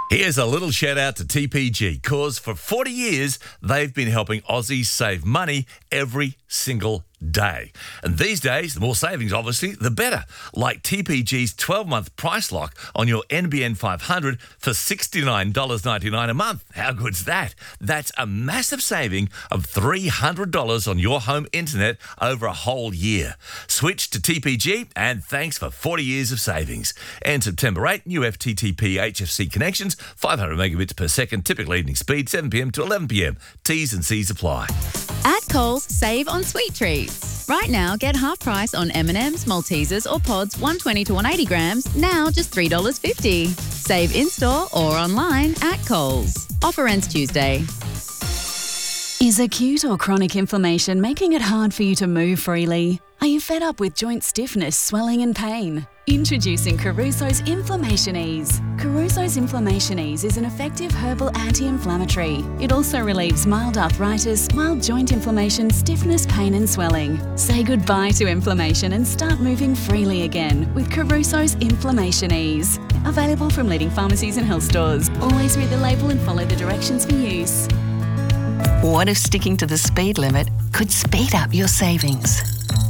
Here's a little shout out to TPG, cause for 40 years, they've been helping Aussies save money every single day. And these days, the more savings, obviously, the better. Like TPG's 12-month price lock on your NBN 500 for $69.99 a month. How good's that? That's a massive saving of $300 on your home internet over a whole year. Switch to TPG and thanks for 40 years of savings. And September 8, new FTTP HFC connections, 500 megabits per second, typical evening speed, 7 p.m. to 11 p.m. T's and C's apply. At Coles, save on sweet treats. Right now, get half price on M&M's, Maltesers or Pods 120 to 180 grams, now just $3.50. Save in-store or online at Coles. Offer ends Tuesday. Is acute or chronic inflammation making it hard for you to move freely? Are you fed up with joint stiffness, swelling and pain? Introducing Caruso's Inflammation Ease. Caruso's Inflammation Ease is an effective herbal anti-inflammatory. It also relieves mild arthritis, mild joint inflammation, stiffness, pain and swelling. Say goodbye to inflammation and start moving freely again with Caruso's Inflammation Ease. Available from leading pharmacies and health stores. Always read the label and follow the directions for use. What if sticking to the speed limit could speed up your savings?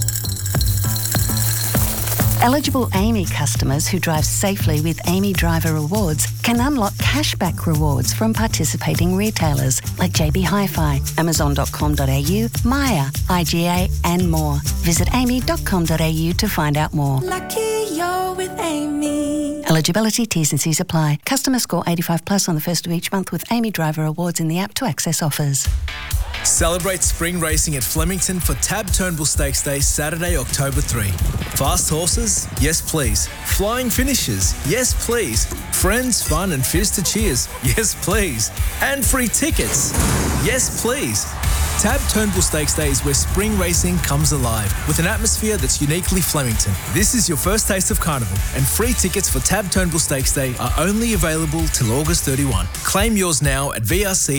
Eligible AAMI customers who drive safely with AAMI Driver Rewards can unlock cashback rewards from participating retailers like JB Hi-Fi, Amazon.com.au, Maya, IGA and more. Visit aami.com.au to find out more. Lucky you're with AAMI. Eligibility, T's and C's apply. Customer score 85 plus on the first of each month with AAMI Driver Rewards in the app to access offers. Celebrate spring racing at Flemington for Tab Turnbull Stakes Day, Saturday, October 3. Fast horses? Yes, please. Flying finishes? Yes, please. Friends, fun and fizz to cheers? Yes, please. And free tickets? Yes, please. Tab Turnbull Stakes Day is where spring racing comes alive with an atmosphere that's uniquely Flemington. This is your first taste of Carnival, and free tickets for Tab Turnbull Stakes Day are only available till August 31. Claim yours now at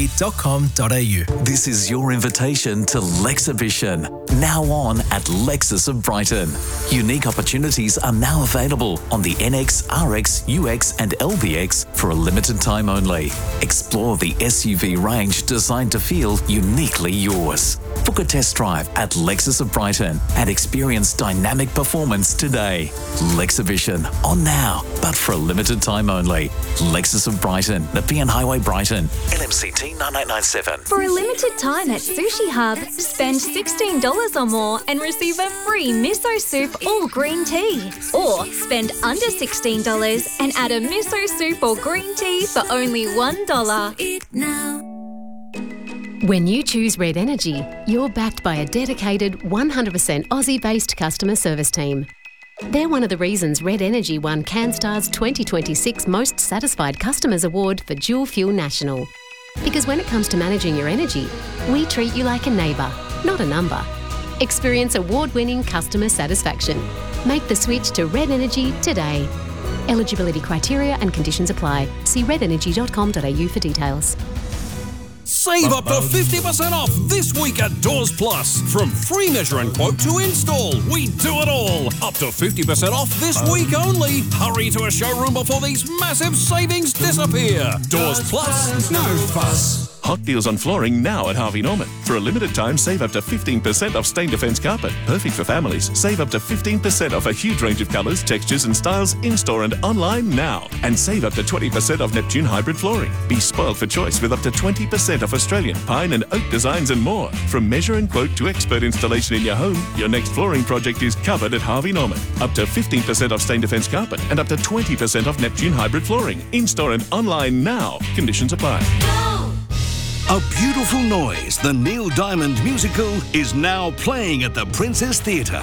vrc.com.au. This is your invitation to Lexibition, now on at Lexus of Brighton. Unique opportunities are now available on the NX, RX, UX and LBX for a limited time only. Explore the SUV range designed to feel uniquely yours. Book a test drive at Lexus of Brighton and experience dynamic performance today. Lexibition, on now, but for a limited time only. Lexus of Brighton, Nepean Highway, Brighton, LMCT 9897. For a limited time at Sushi Hub, spend $16 or more and receive a free miso soup or green tea. Or spend under $16 and add a miso soup or green tea for only $1. Eat now. When you choose Red Energy, you're backed by a dedicated 100% Aussie-based customer service team. They're one of the reasons Red Energy won CanStar's 2026 Most Satisfied Customers Award for Dual Fuel National. Because when it comes to managing your energy, we treat you like a neighbour, not a number. Experience award-winning customer satisfaction. Make the switch to Red Energy today. Eligibility criteria and conditions apply. See redenergy.com.au for details. Save up to 50% off this week at Doors Plus. From free measure and quote to install, we do it all. Up to 50% off this week only. Hurry to a showroom before these massive savings disappear. Doors Plus, no fuss. Hot deals on flooring now at Harvey Norman. For a limited time, save up to 15% off Stain Defence carpet. Perfect for families. Save up to 15% off a huge range of colours, textures and styles in-store and online now. And save up to 20% off Neptune hybrid flooring. Be spoiled for choice with up to 20% off Australian pine and oak designs and more. From measure and quote to expert installation in your home, your next flooring project is covered at Harvey Norman. Up to 15% off Stain Defence carpet and up to 20% off Neptune hybrid flooring. In-store and online now. Conditions apply. A Beautiful Noise, the Neil Diamond musical, is now playing at the Princess Theatre.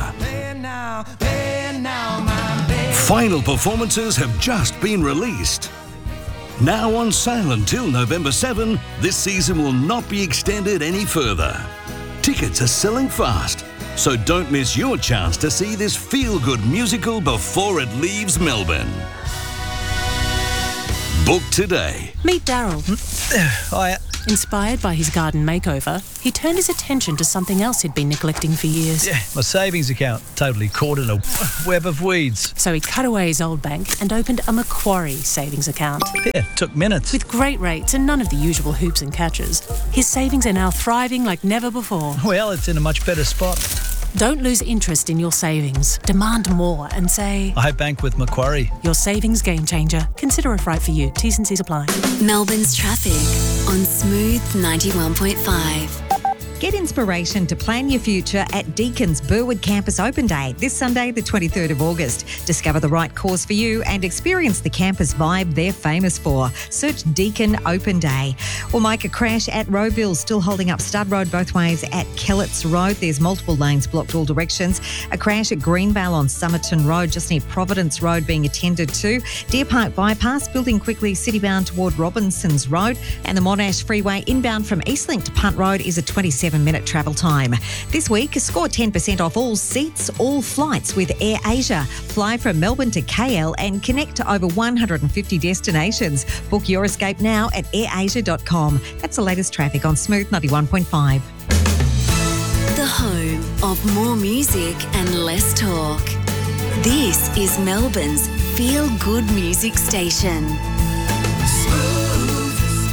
Final performances have just been released. Now on sale until November 7, this season will not be extended any further. Tickets are selling fast, so don't miss your chance to see this feel-good musical before it leaves Melbourne. Book today. Meet Daryl. Inspired by his garden makeover, he turned his attention to something else he'd been neglecting for years. Yeah, my savings account, totally caught in a web of weeds. So he cut away his old bank and opened a Macquarie savings account. Yeah, took minutes. With great rates and none of the usual hoops and catches, his savings are now thriving like never before. Well, it's in a much better spot. Don't lose interest in your savings. Demand more and say, I bank with Macquarie. Your savings game changer. Consider if right for you. T's and C's apply. Melbourne's traffic on Smooth 91.5. Get inspiration to plan your future at Deacon's Burwood Campus Open Day this Sunday, the 23rd of August. Discover the right course for you and experience the campus vibe they're famous for. Search Deacon Open Day. Or make a crash at Rowville, still holding up Stud Road both ways at Kellett's Road. There's multiple lanes blocked all directions. A crash at Greenvale on Somerton Road, just near Providence Road, being attended to. Deer Park Bypass, building quickly citybound toward Robinson's Road. And the Monash Freeway inbound from Eastlink to Punt Road is a 27-minute travel time. This week, score 10% off all seats, all flights with Air Asia. Fly from Melbourne to KL and connect to over 150 destinations. Book your escape now at airasia.com. That's the latest traffic on Smooth 91.5. The home of more music and less talk. This is Melbourne's feel-good music station. Smooth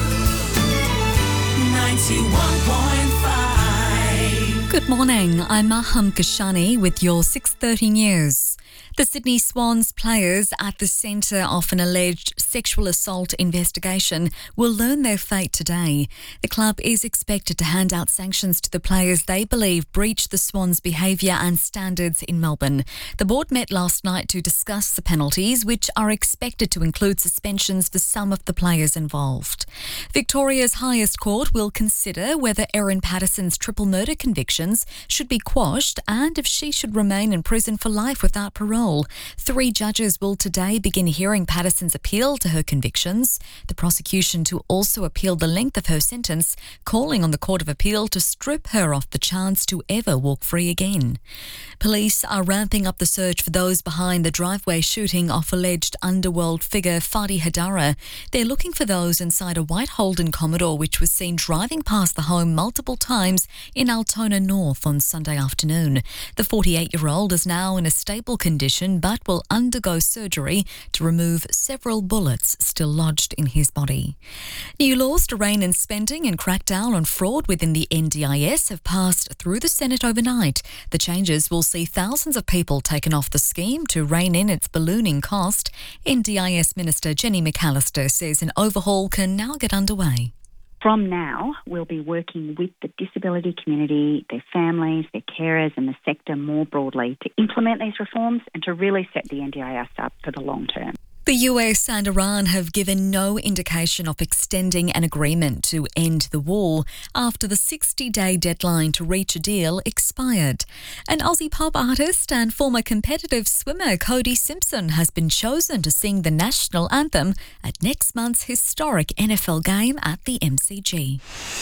91.5. Good morning, I'm Maham Kashani with your 6:30 news. The Sydney Swans players at the centre of an alleged sexual assault investigation will learn their fate today. The club is expected to hand out sanctions to the players they believe breached the Swans' behaviour and standards in Melbourne. The board met last night to discuss the penalties, which are expected to include suspensions for some of the players involved. Victoria's highest court will consider whether Erin Patterson's triple murder convictions should be quashed and if she should remain in prison for life without parole. 3 judges will today begin hearing Patterson's appeal to her convictions. The prosecution to also appeal the length of her sentence, calling on the Court of Appeal to strip her of the chance to ever walk free again. Police are ramping up the search for those behind the driveway shooting of alleged underworld figure Fadi Hadara. They're looking for those inside a white Holden Commodore which was seen driving past the home multiple times in Altona North on Sunday afternoon. The 48-year-old is now in a stable condition but will undergo surgery to remove several bullets still lodged in his body. New laws to rein in spending and crack down on fraud within the NDIS have passed through the Senate overnight. The changes will see thousands of people taken off the scheme to rein in its ballooning cost. NDIS Minister Jenny McAllister says an overhaul can now get underway. From now, we'll be working with the disability community, their families, their carers and the sector more broadly to implement these reforms and to really set the NDIS up for the long term. The US and Iran have given no indication of extending an agreement to end the war after the 60-day deadline to reach a deal expired. An Aussie pop artist and former competitive swimmer Cody Simpson has been chosen to sing the national anthem at next month's historic NFL game at the MCG.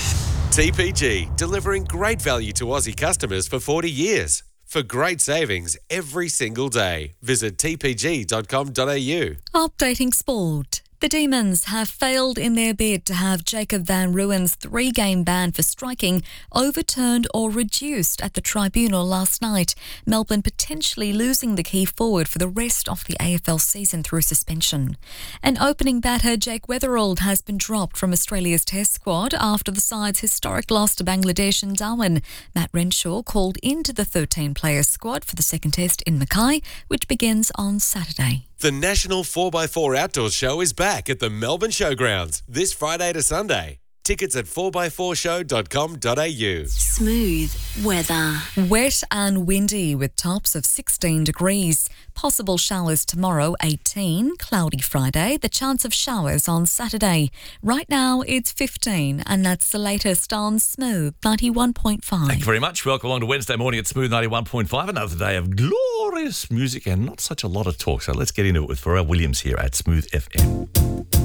TPG, delivering great value to Aussie customers for 40 years. For great savings every single day, visit tpg.com.au. Updating sport. The Demons have failed in their bid to have Jacob van Ruwen's 3-game ban for striking overturned or reduced at the tribunal last night. Melbourne potentially losing the key forward for the rest of the AFL season through suspension. An opening batter, Jake Weatherald, has been dropped from Australia's Test squad after the side's historic loss to Bangladesh in Darwin. Matt Renshaw called into the 13-player squad for the second Test in Mackay, which begins on Saturday. The National 4x4 Outdoors Show is back at the Melbourne Showgrounds this Friday to Sunday. Tickets at 4x4show.com.au. Smooth weather. Wet and windy with tops of 16 degrees. Possible showers tomorrow, 18. Cloudy Friday. The chance of showers on Saturday. Right now it's 15 and that's the latest on Smooth 91.5. Thank you very much. Welcome along to Wednesday morning at Smooth 91.5. Another day of glorious music and not such a lot of talk. So let's get into it with Pharrell Williams here at Smooth FM.